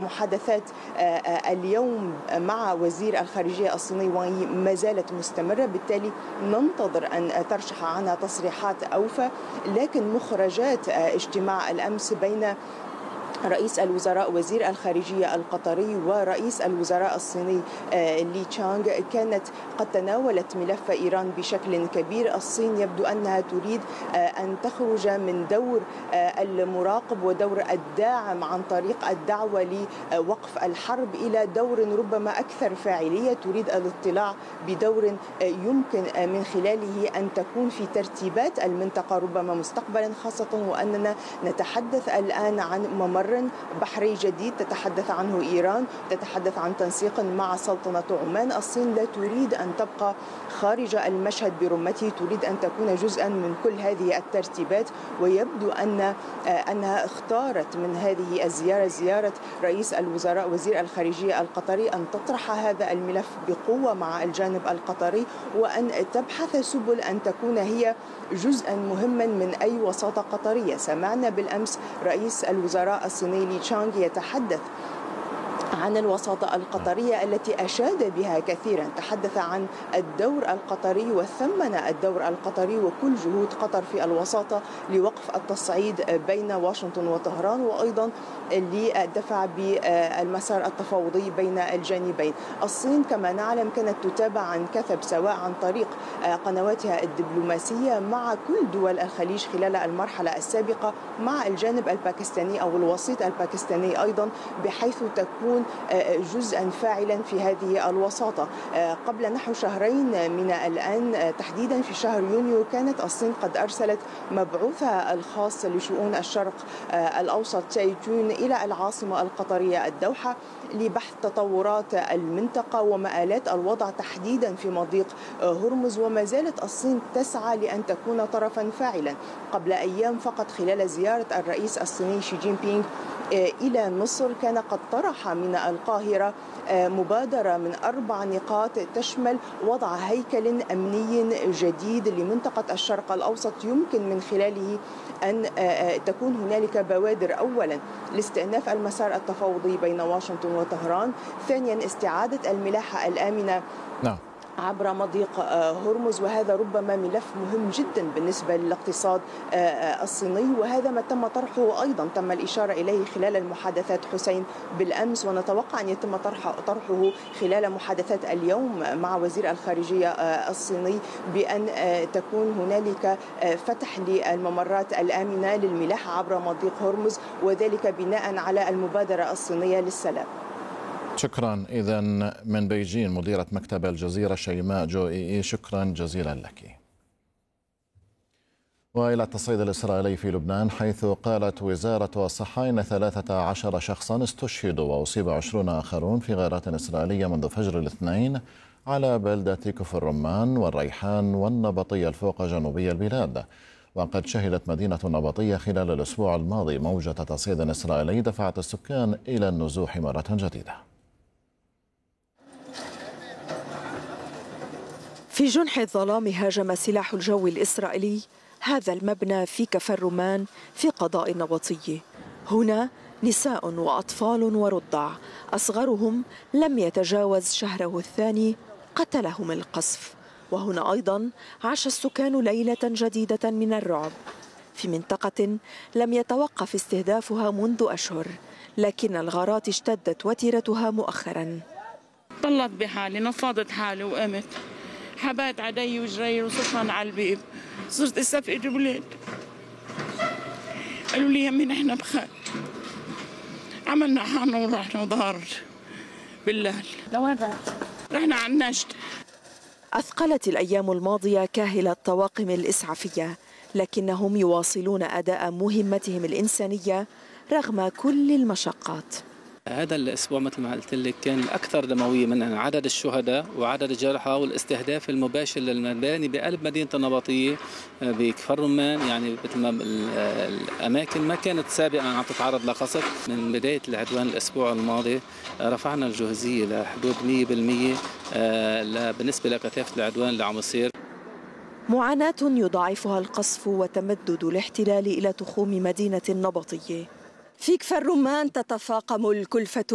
المحادثات اليوم مع وزير الخارجية الصيني وان يي ما زالت مستمرة، بالتالي ننتظر أن ترشح عنها تصريحات أوفى. لكن مخرجات اجتماع الأمس بين رئيس الوزراء وزير الخارجية القطري ورئيس الوزراء الصيني لي تشانغ كانت قد تناولت ملف إيران بشكل كبير. الصين يبدو أنها تريد أن تخرج من دور المراقب ودور الداعم عن طريق الدعوة لوقف الحرب إلى دور ربما أكثر فاعلية، تريد الاطلاع بدور يمكن من خلاله أن تكون في ترتيبات المنطقة ربما مستقبلا، خاصة وأننا نتحدث الآن عن ممر بحري جديد تتحدث عنه إيران، تتحدث عن تنسيق مع سلطنة عمان. الصين لا تريد أن تبقى خارج المشهد برمته، تريد أن تكون جزءا من كل هذه الترتيبات، ويبدو أنها اختارت من هذه الزيارة زيارة رئيس الوزراء وزير الخارجية القطري أن تطرح هذا الملف بقوة مع الجانب القطري، وأن تبحث سبل أن تكون هي جزءا مهما من أي وساطة قطرية. سمعنا بالأمس رئيس الوزراء الصيني لي تشانغ يتحدث عن الوساطة القطرية التي أشاد بها كثيرا، تحدث عن الدور القطري وثمن الدور القطري وكل جهود قطر في الوساطة لوقف التصعيد بين واشنطن وطهران، وأيضا للدفع بالمسار التفاوضي بين الجانبين. الصين كما نعلم كانت تتابع عن كثب سواء عن طريق قنواتها الدبلوماسية مع كل دول الخليج خلال المرحلة السابقة، مع الجانب الباكستاني أو الوسيط الباكستاني أيضا، بحيث تكون جزءا فاعلا في هذه الوساطة. قبل نحو شهرين من الآن تحديدا في شهر يونيو كانت الصين قد أرسلت مبعوثها الخاص لشؤون الشرق الأوسط تاي جون إلى العاصمة القطرية الدوحة لبحث تطورات المنطقة ومآلات الوضع تحديدا في مضيق هرمز، وما زالت الصين تسعى لأن تكون طرفا فاعلا. قبل أيام فقط خلال زيارة الرئيس الصيني شي جين بينغ إلى مصر كان قد طرح من القاهرة مبادرة من 4 نقاط تشمل وضع هيكل أمني جديد لمنطقة الشرق الأوسط يمكن من خلاله أن تكون هنالك بوادر أولا لاستئناف المسار التفاوضي بين واشنطن وطهران، ثانيا استعادة الملاحة الآمنة عبر مضيق هرمز، وهذا ربما ملف مهم جدا بالنسبة للاقتصاد الصيني، وهذا ما تم طرحه أيضا تم الإشارة إليه خلال المحادثات حسين بالأمس، ونتوقع أن يتم طرحه خلال محادثات اليوم مع وزير الخارجية الصيني بأن تكون هنالك فتح للممرات الآمنة للملاحة عبر مضيق هرمز، وذلك بناء على المبادرة الصينية للسلام. شكرا. إذا من بيجين مديرة مكتب الجزيرة شيماء جو إي، شكرا جزيلا لك. وإلى التصعيد الإسرائيلي في لبنان، حيث قالت وزارة الصحة إن 13 شخصا استشهدوا وأصيب 20 آخرون في غارات إسرائيلية منذ فجر الاثنين على بلدة كفر رمان والريحان والنبطية الفوق جنوبي البلاد. وقد شهدت مدينة النبطية خلال الأسبوع الماضي موجة تصعيد إسرائيلي دفعت السكان إلى النزوح مرة جديدة. في جنح الظلام هاجم سلاح الجو الإسرائيلي هذا المبنى في كفر رمان في قضاء النبطية. هنا نساء وأطفال ورضع أصغرهم لم يتجاوز شهره الثاني قتلهم القصف. وهنا أيضا عاش السكان ليلة جديدة من الرعب في منطقة لم يتوقف استهدافها منذ أشهر، لكن الغارات اشتدت وتيرتها مؤخرا. طلت بحالي، نفضت حالي وقمت، حبات عدي وجري وصفن على البيب، صرت استفقد ولاد، قالوا لي يمي نحن بخير، عملنا حالنا ورحنا وظهر بالليل. لوين رحنا على النجد. أثقلت الأيام الماضية كاهل الطواقم الإسعافية، لكنهم يواصلون أداء مهمتهم الإنسانية رغم كل المشقات. هذا الأسبوع مثل ما قلت لك كان الأكثر دموية من عدد الشهداء وعدد الجرحى والاستهداف المباشر للمباني بقلب مدينة النبطية بكفر رمان، يعني مثل ما الأماكن ما كانت سابقا عم تتعرض لقصف. من بداية العدوان الأسبوع الماضي رفعنا الجهزية لحدود 100% بالنسبة لكثافة العدوان اللي عم يصير. معاناة يضاعفها القصف وتمدد الاحتلال إلى تخوم مدينة النبطية. في كفر رمان تتفاقم الكلفة